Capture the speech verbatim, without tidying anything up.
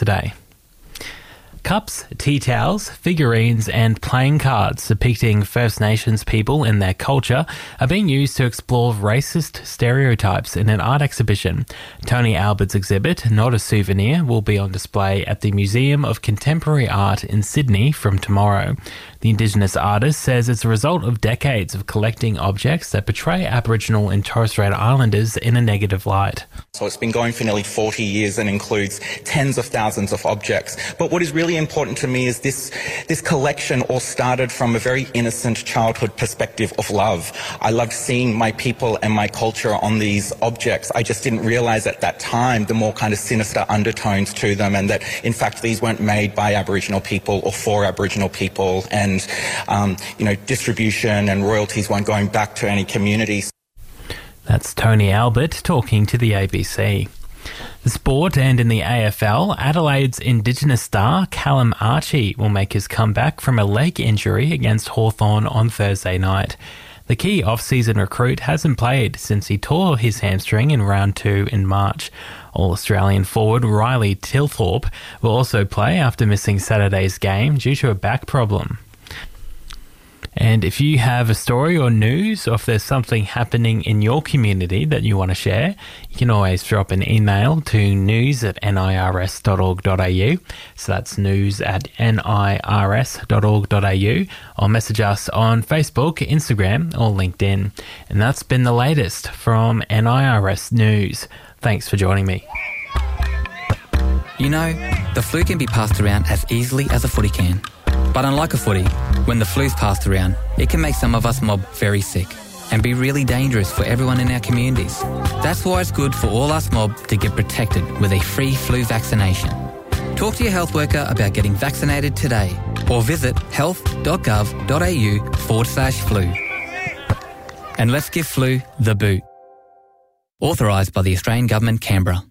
today. Cups, tea towels, figurines and playing cards depicting First Nations people and their culture are being used to explore racist stereotypes in an art exhibition. Tony Albert's exhibit, Not a Souvenir, will be on display at the Museum of Contemporary Art in Sydney from tomorrow. The Indigenous artist says it's a result of decades of collecting objects that portray Aboriginal and Torres Strait Islanders in a negative light. So it's been going for nearly forty years and includes tens of thousands of objects. But what is really important to me is this, this collection all started from a very innocent childhood perspective of love. I loved seeing my people and my culture on these objects. I just didn't realise at that time the more kind of sinister undertones to them, and that in fact these weren't made by Aboriginal people or for Aboriginal people, and um, you know, distribution and royalties weren't going back to any communities. That's Tony Albert talking to the A B C. The sport, and in the A F L, Adelaide's Indigenous star Callum Archie will make his comeback from a leg injury against Hawthorn on Thursday night. The key off-season recruit hasn't played since he tore his hamstring in round two in March. All-Australian forward Riley Tilthorpe will also play after missing Saturday's game due to a back problem. And if you have a story or news, or if there's something happening in your community that you want to share, you can always drop an email to news at nirs dot org dot a u. So that's news at nirs dot org dot a u, or message us on Facebook, Instagram or LinkedIn. And that's been the latest from N I R S News. Thanks for joining me. You know, the flu can be passed around as easily as a footy can. But unlike a footy, when the flu's passed around, it can make some of us mob very sick and be really dangerous for everyone in our communities. That's why it's good for all us mob to get protected with a free flu vaccination. Talk to your health worker about getting vaccinated today, or visit health dot gov dot a u forward slash flu. And let's give flu the boot. Authorised by the Australian Government, Canberra.